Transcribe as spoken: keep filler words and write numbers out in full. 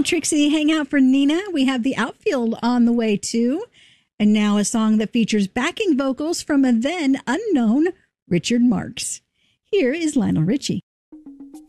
Trixie, hang out for Nina. We have the outfield on the way too. And now a song that features backing vocals from a then unknown Richard Marx. Here is Lionel Richie.